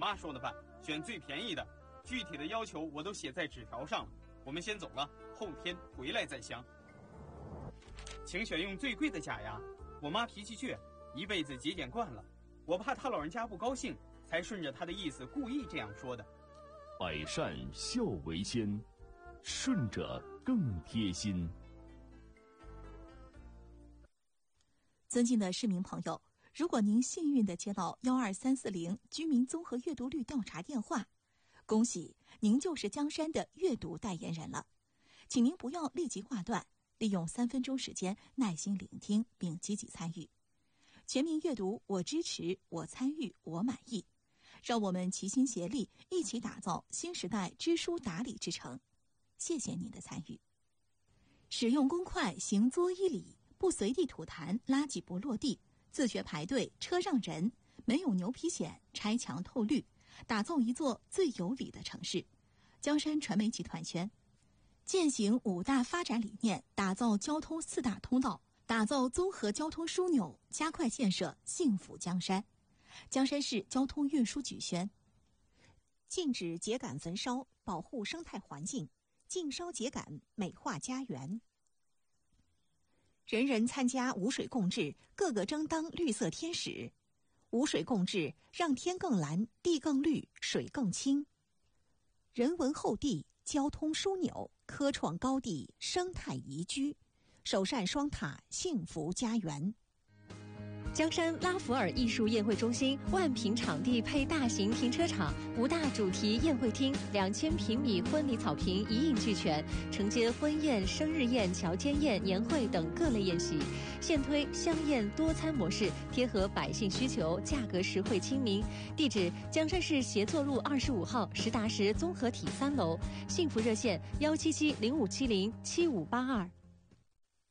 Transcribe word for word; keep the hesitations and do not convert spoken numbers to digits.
妈说的办，选最便宜的，具体的要求我都写在纸条上了。我们先走了，后天回来再详。请选用最贵的假牙。我妈脾气倔，一辈子节俭惯了，我怕她老人家不高兴，才顺着她的意思故意这样说的。 百善孝为先，顺着更贴心。 尊敬的市民朋友，如果您幸运地接到幺二三四零居民综合阅读率调查电话，恭喜您就是江山的阅读代言人了。请您不要立即挂断，利用三分钟时间耐心聆听并积极参与。全民阅读，我支持，我参与，我满意。让我们齐心协力，一起打造新时代知书达理之城。谢谢您的参与。使用公筷，行作一礼，不随地吐痰，垃圾不落地，自觉排队，车让人，没有牛皮癣，拆墙透绿，打造一座最有礼的城市。江山传媒集团圈践行五大发展理念，打造交通四大通道，打造综合交通枢纽，加快建设幸福江山。江山市交通运输局宣： 禁止秸秆焚烧，保护生态环境，禁烧秸秆，美化家园。人人参加无水共治，个个争当绿色天使。无水共治，让天更蓝，地更绿，水更清。人文厚地，交通枢纽，科创高地，生态宜居，首善双塔，幸福家园。 江山拉弗尔艺术宴会中心万平场地配大型停车场，五大主题宴会厅，两千平米婚礼草坪一应俱全，承接婚宴、生日宴、乔间宴、年会等各类宴席。现推香宴多餐模式，贴合百姓需求，价格实惠亲民。地址：江山市协作路二十五号实达实综合体三楼。幸福热线：幺七七零五七零七五八二。